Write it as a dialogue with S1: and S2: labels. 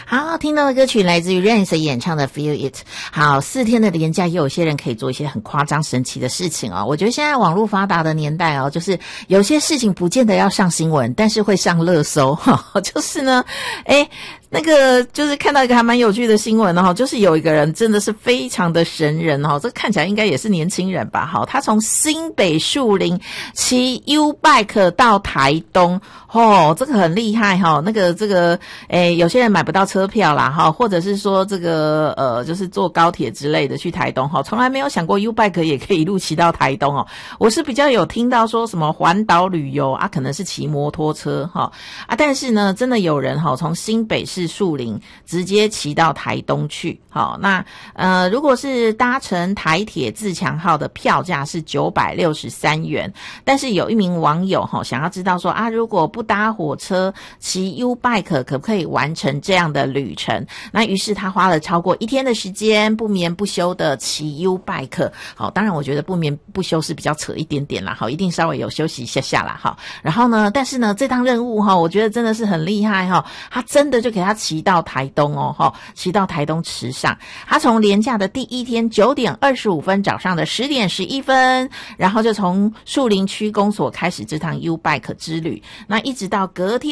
S1: 好，听到的歌曲来自于 Rains 演唱的 Feel It。 好，4天的连假也有些人可以做一些很夸张神奇的事情哦。我觉得现在网络发达的年代哦，就是有些事情不见得要上新闻，但是会上热搜就是呢那个就是看到一个还蛮有趣的新闻哦，就是有一个人真的是非常的神人哦，这看起来应该也是年轻人吧。好，他从新北树林骑 U-Bike 到台东这个很厉害有些人买不到车票啦或者是说这个就是坐高铁之类的去台东从来没有想过 U-Bike 也可以一路骑到台东哦。我是比较有听到说什么环岛旅游可能是骑摩托车但是呢真的有人从新北市树林直接骑到台东去。好，那如果是搭乘台铁自强号的票价是963元，但是有一名网友想要知道说如果不搭火车骑 U-Bike 可不可以完成这样的旅程，那于是他花了超过1天的时间不眠不休的骑 U-Bike。 好，当然我觉得不眠不休是比较扯一点点啦，好，一定稍微有休息一下下啦。好，然后呢但是呢这趟任务我觉得真的是很厉害他真的就给他骑到台东骑到台东池上。他从连假的第1天9点25分早上的10点11分，然后就从树林区公所开始这趟 U-Bike 之旅，那一直到隔天